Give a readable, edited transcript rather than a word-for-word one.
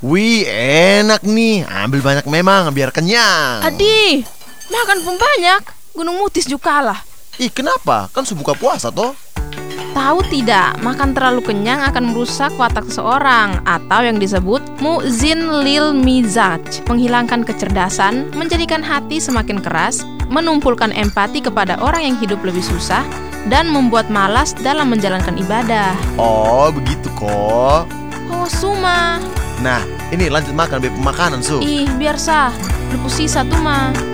Wih, enak nih. Ambil banyak memang, biar kenyang. Adi, makan pun banyak. Gunung Mutis juga kalah. Ih, kenapa? Kan subuh buka puasa toh. Tahu tidak, makan terlalu kenyang akan merusak watak seseorang atau yang disebut mu'zin lil mizaj, menghilangkan kecerdasan, menjadikan hati semakin keras, menumpulkan empati kepada orang yang hidup lebih susah, dan membuat malas dalam menjalankan ibadah. Oh, begitu kok. Oh, Suma. Nah, ini lanjut makan, biar pemakanan, Su. Ih, biar sah. Lupu sisa tuh mah.